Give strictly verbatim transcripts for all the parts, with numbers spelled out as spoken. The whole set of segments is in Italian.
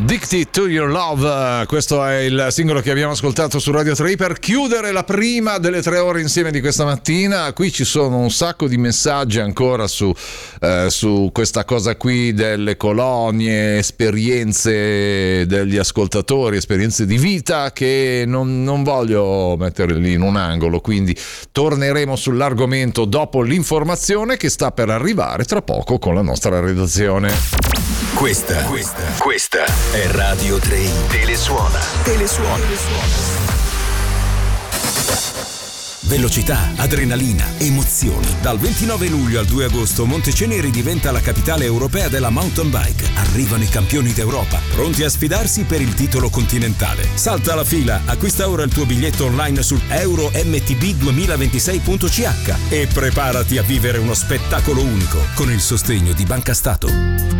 Addicted to Your Love, questo è il singolo che abbiamo ascoltato su Radio tre per chiudere la prima delle tre ore insieme di questa mattina. Qui ci sono un sacco di messaggi ancora su, eh, su questa cosa qui delle colonie, esperienze degli ascoltatori, esperienze di vita che non, non voglio metterli in un angolo, quindi torneremo sull'argomento dopo l'informazione che sta per arrivare tra poco con la nostra redazione. Questa, questa, questa è Radio tre. Telesuona. Telesuona. Velocità, adrenalina, emozioni. Dal ventinove luglio al due agosto Monteceneri diventa la capitale europea della mountain bike. Arrivano i campioni d'Europa, pronti a sfidarsi per il titolo continentale. Salta la fila, acquista ora il tuo biglietto online su euro m t b duemilaventisei punto c h e preparati a vivere uno spettacolo unico con il sostegno di Banca Stato.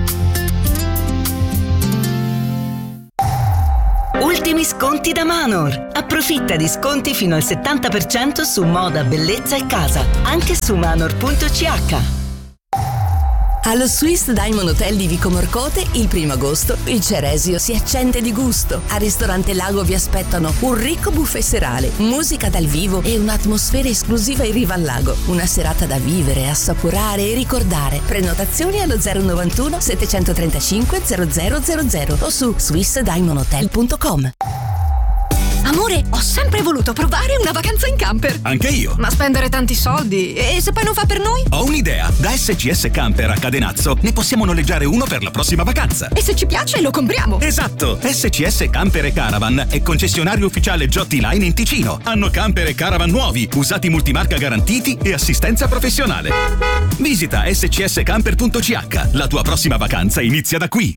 Ultimi sconti da Manor. Approfitta di sconti fino al settanta per cento su moda, bellezza e casa, anche su manor punto c h. Allo Swiss Diamond Hotel di Vico Morcote, il primo agosto, il Ceresio si accende di gusto. Al ristorante Lago vi aspettano un ricco buffet serale, musica dal vivo e un'atmosfera esclusiva in riva al lago. Una serata da vivere, assaporare e ricordare. Prenotazioni allo zero novantuno settecentotrentacinque zero zero zero zero o su swiss diamond hotel punto com. Amore, ho sempre voluto provare una vacanza in camper. Anche io. Ma spendere tanti soldi? E se poi non fa per noi? Ho un'idea. Da S C S Camper a Cadenazzo ne possiamo noleggiare uno per la prossima vacanza. E se ci piace lo compriamo. Esatto. S C S Camper e Caravan è concessionario ufficiale Giotti Line in Ticino. Hanno camper e caravan nuovi, usati multimarca garantiti e assistenza professionale. Visita s c s camper punto c h. La tua prossima vacanza inizia da qui.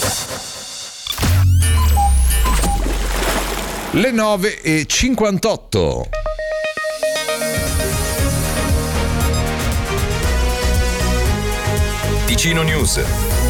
Le nove e cinquantotto. Ticino News.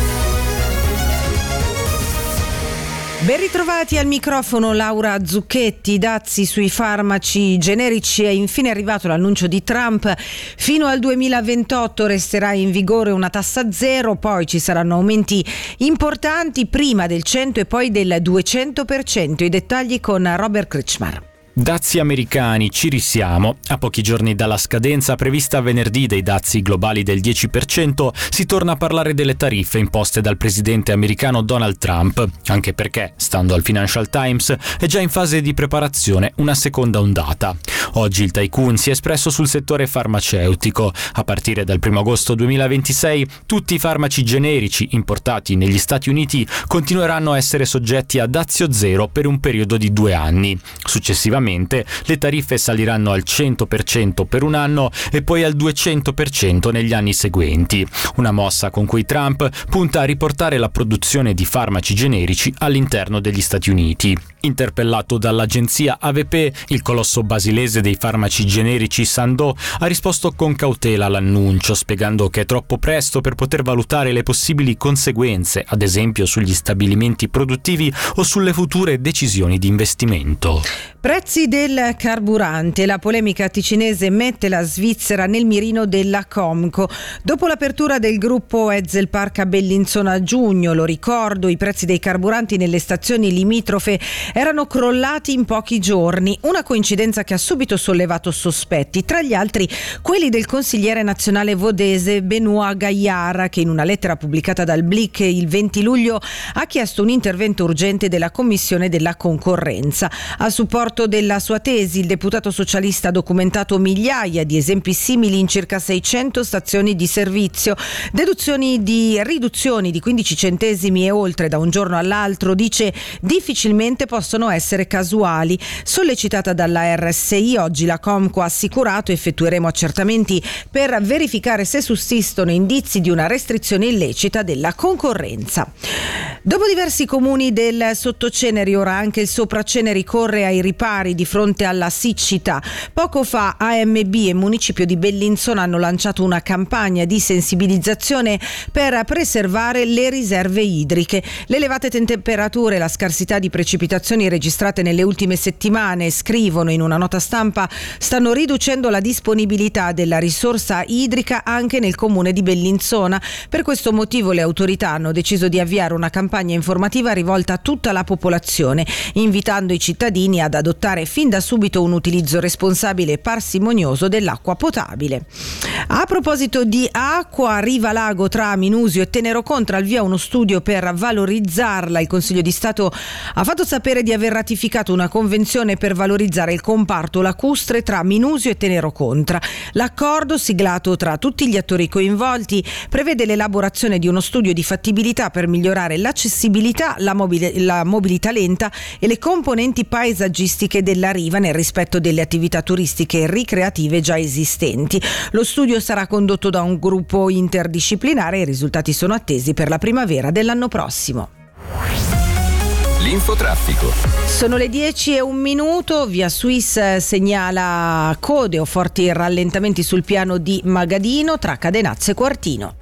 Ben ritrovati al microfono Laura Zucchetti. Dazi sui farmaci generici. È infine arrivato l'annuncio di Trump. Fino al duemilaventotto resterà in vigore una tassa zero, poi ci saranno aumenti importanti, prima del cento e poi del duecento per cento. I dettagli con Robert Kretschmar. Dazi americani, ci risiamo. A pochi giorni dalla scadenza prevista venerdì dei dazi globali del dieci per cento, si torna a parlare delle tariffe imposte dal presidente americano Donald Trump, anche perché, stando al Financial Times, è già in fase di preparazione una seconda ondata. Oggi il tycoon si è espresso sul settore farmaceutico. A partire dal primo agosto duemilaventisei, tutti i farmaci generici importati negli Stati Uniti continueranno a essere soggetti a dazio zero per un periodo di due anni. Successivamente le tariffe saliranno al cento per cento per un anno e poi al duecento per cento negli anni seguenti. Una mossa con cui Trump punta a riportare la produzione di farmaci generici all'interno degli Stati Uniti. Interpellato dall'agenzia A V P, il colosso basilese dei farmaci generici Sandoz ha risposto con cautela all'annuncio, spiegando che è troppo presto per poter valutare le possibili conseguenze, ad esempio sugli stabilimenti produttivi o sulle future decisioni di investimento. Prezzi del carburante. La polemica ticinese mette la Svizzera nel mirino della Comco. Dopo l'apertura del gruppo Ezel Park a Bellinzona a giugno, lo ricordo, i prezzi dei carburanti nelle stazioni limitrofe erano crollati in pochi giorni. Una coincidenza che ha subito sollevato sospetti, tra gli altri quelli del consigliere nazionale vodese Benoît Gaillard, che in una lettera pubblicata dal Blick il venti luglio ha chiesto un intervento urgente della Commissione della Concorrenza. A supporto della sua tesi, il deputato socialista ha documentato migliaia di esempi simili in circa seicento stazioni di servizio. Deduzioni di riduzioni di quindici centesimi e oltre da un giorno all'altro, dice, difficilmente possono essere casuali. Sollecitata dalla R S I, oggi la Comco ha assicurato: effettueremo accertamenti per verificare se sussistono indizi di una restrizione illecita della concorrenza. Dopo diversi comuni del Sottoceneri, ora anche il Sopraceneri corre ai ripari di fronte alla siccità. Poco fa A M B e Municipio di Bellinzona hanno lanciato una campagna di sensibilizzazione per preservare le riserve idriche. Le elevate temperature e la scarsità di precipitazioni registrate nelle ultime settimane, scrivono in una nota stampa, stanno riducendo la disponibilità della risorsa idrica anche nel comune di Bellinzona. Per questo motivo le autorità hanno deciso di avviare una campagna campagna informativa rivolta a tutta la popolazione, invitando i cittadini ad adottare fin da subito un utilizzo responsabile e parsimonioso dell'acqua potabile. A proposito di acqua, Riva Lago tra Minusio e Tenero Contra al via uno studio per valorizzarla. Il Consiglio di Stato ha fatto sapere di aver ratificato una convenzione per valorizzare il comparto lacustre tra Minusio e Tenero Contra. L'accordo, siglato tra tutti gli attori coinvolti, prevede l'elaborazione di uno studio di fattibilità per migliorare l'accessibilità, la, mobili- la mobilità lenta e le componenti paesaggistiche della riva nel rispetto delle attività turistiche e ricreative già esistenti. Lo studio sarà condotto da un gruppo interdisciplinare e i risultati sono attesi per la primavera dell'anno prossimo. L'infotraffico. Sono le dieci e un minuto. Via Swiss segnala code o forti rallentamenti sul piano di Magadino tra Cadenazzo e Quartino.